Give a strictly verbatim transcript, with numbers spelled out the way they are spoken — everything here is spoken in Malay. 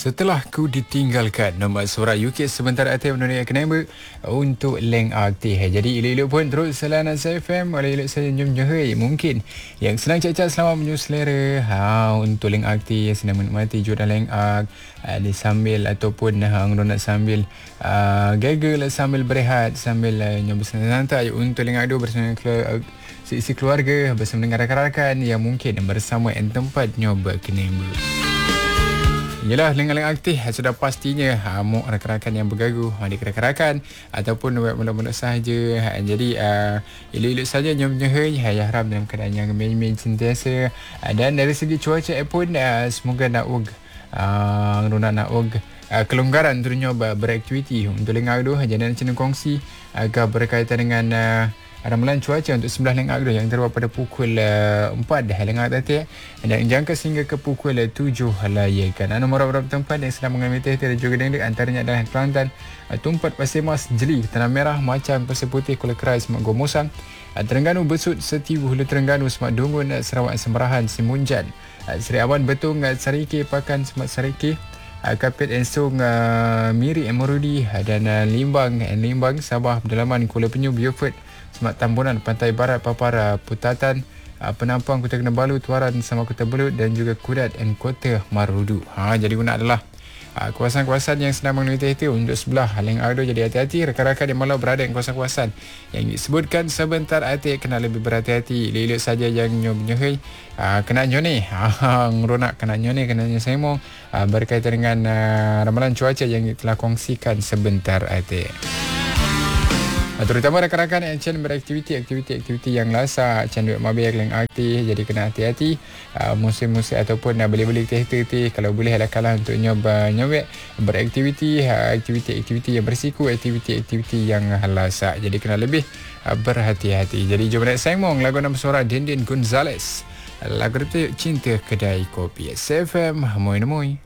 Setelah ku ditinggalkan, nombor suara U K sebentar aktif menurut Kenapa untuk Leng Aktif. Jadi elok-elok pun terus selain S F M oleh elok saya nyum johai mungkin yang senang cakap selamat menyusul selera ha untuk Leng Aktif yang senang menikmati jualan Leng Ak uh, di sambil ataupun hang uh, nak sambil uh, gagal sambil berehat sambil uh, nyum santai untuk Leng Ak bersama keluarga, seisi keluarga bersama dengan rakan-rakan yang mungkin bersama yang tempat nyoba Kenapa. Yalah, Leng Aktif sudah pastinya ha, muk rakan-rakan yang bergagu adik rakan-rakan ataupun buat mula-mula sahaja. Ha, jadi uh, elok-elok saja nyom-nyohai ya harap dalam keadaan yang main-main sentiasa. Uh, dan dari segi cuaca pun uh, semoga nak ug uh, nak nak ug uh, kelonggaran turunnya beraktiviti untuk Leng Aktif. Jadi nak kena kongsi agak berkaitan dengan uh, ramalan cuaca untuk sebelah Leng Ak yang terbuat pada pukul uh, empat dah Leng Ak tadi dan jangka sehingga ke pukul uh, tujuh layakan. Anu beberapa tempat yang sedang mengalami teh dan juga dendek antaranya adalah Kelantan, uh, Tumpat, Pasir Mas, Jeli, Tanah Merah, Macang, Pasir Putih, Kuala Kerai, Semak Gomosang, uh, Terengganu, Besut, Setibu, Hulu Terengganu, Semak Dungun, uh, Sarawak, Semerahan, Simunjan, uh, Seri Awan, Betung, uh, Sarike, Pakan, Semak Sarike, Uh, Kapit Ensung, uh, Miri, Emerudi uh, dan uh, Limbang, uh, Limbang, Sabah, Pedalaman, Kuala Penyu, Beaufort, Semak Tambunan, Pantai Barat, Papara, Putatan, uh, Penampang, Kota Kinabalu, Tuaran, sama Kota Belut dan juga Kudat dan Kota Marudu. Ha, jadi guna adalah uh, kawasan-kawasan yang sedang meneliti itu untuk sebelah Leng Ak. Jadi hati-hati rakan-rakan yang malau berada di kawasan-kawasan yang disebutkan sebentar hati kena lebih berhati-hati. Elok saja yang nyob-nyohai uh, kena nyone. Ha, ngeronak kena nyone, kena nyesemo uh, berkaitan dengan uh, ramalan cuaca yang telah kongsikan sebentar hati. Terutama rakan-rakan yang akan beraktiviti aktiviti-aktiviti yang lasa akan duit mabik Leng Aktif. Jadi kena hati-hati uh, musim-musim ataupun uh, beli-beli teh-teh kalau boleh hala kalah untuk nyoba nyobek beraktiviti uh, aktiviti-aktiviti yang berisiko, aktiviti-aktiviti yang lasa. Jadi kena lebih uh, berhati-hati. Jadi jom nak sengmong lagu nama suara Dindin Gonzales. Lagu itu Cinta Kedai Kopi S F M. Moi-moi.